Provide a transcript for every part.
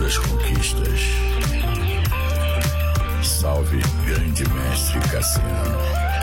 das conquistas. Salve, grande mestre Cassiano.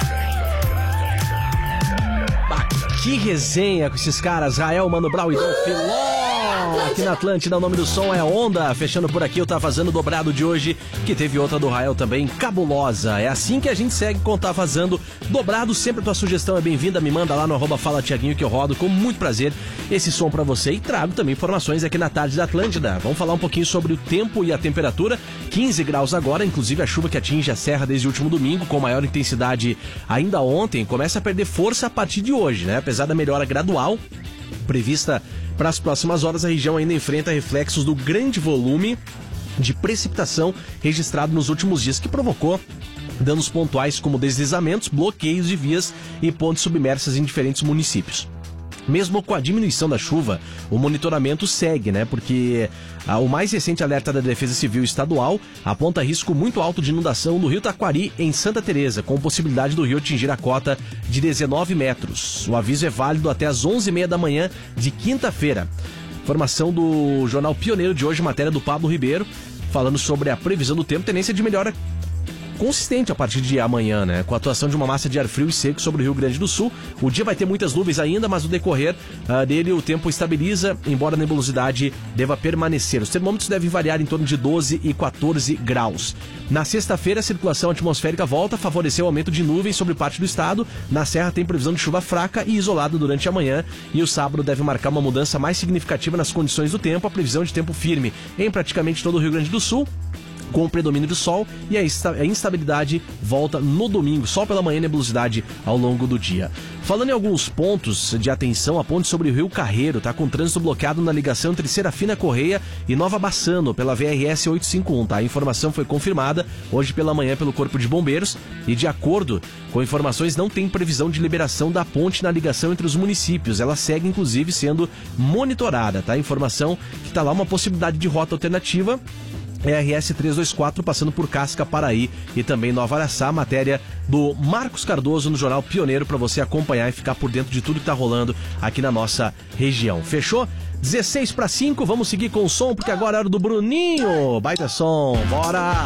Que resenha com esses caras, Rael, Mano Brown e Dom Filó. Aqui na Atlântida, o nome do som é Onda. Fechando por aqui, eu tava fazendo o dobrado de hoje, que teve outra do Rael também, cabulosa. É assim que a gente segue com Tá Vazando dobrado. Sempre a tua sugestão é bem-vinda, me manda lá no @Fala Tiaguinho, que eu rodo com muito prazer esse som pra você. E trago também informações aqui na tarde da Atlântida. Vamos falar um pouquinho sobre o tempo e a temperatura. 15 graus agora, inclusive a chuva que atinge a serra desde o último domingo, com maior intensidade ainda ontem, começa a perder força a partir de hoje, né? Apesar da melhora gradual prevista para as próximas horas, a região ainda enfrenta reflexos do grande volume de precipitação registrado nos últimos dias, que provocou danos pontuais como deslizamentos, bloqueios de vias e pontes submersas em diferentes municípios. Mesmo com a diminuição da chuva, o monitoramento segue, né? Porque o mais recente alerta da Defesa Civil Estadual aponta risco muito alto de inundação no Rio Taquari, em Santa Teresa, com possibilidade do rio atingir a cota de 19 metros. O aviso é válido até às 11h30 da manhã de quinta-feira. Informação do Jornal Pioneiro de hoje, matéria do Pablo Ribeiro, falando sobre a previsão do tempo, tendência de melhora consistente a partir de amanhã, né? Com a atuação de uma massa de ar frio e seco sobre o Rio Grande do Sul. O dia vai ter muitas nuvens ainda, mas no decorrer dele o tempo estabiliza, embora a nebulosidade deva permanecer. Os termômetros devem variar em torno de 12 e 14 graus. Na sexta-feira, a circulação atmosférica volta a favorecer o aumento de nuvens sobre parte do estado. Na Serra tem previsão de chuva fraca e isolada durante a manhã, e o sábado deve marcar uma mudança mais significativa nas condições do tempo. A previsão de tempo firme em praticamente todo o Rio Grande do Sul, com o predomínio do sol, e a instabilidade volta no domingo, sol pela manhã e nebulosidade ao longo do dia. Falando em alguns pontos de atenção, a ponte sobre o Rio Carreiro está com trânsito bloqueado na ligação entre Serafina Correia e Nova Bassano, pela VRS 851, tá? A informação foi confirmada hoje pela manhã pelo Corpo de Bombeiros e, de acordo com informações, não tem previsão de liberação da ponte na ligação entre os municípios. Ela segue, inclusive, sendo monitorada, tá? A informação que está lá uma possibilidade de rota alternativa é a RS 324, passando por Casca, Paraí e também Nova Araçá. Matéria do Marcos Cardoso no Jornal Pioneiro, para você acompanhar e ficar por dentro de tudo que tá rolando aqui na nossa região. Fechou? 16:05, vamos seguir com o som, porque agora é hora do Bruninho. Baita som, bora!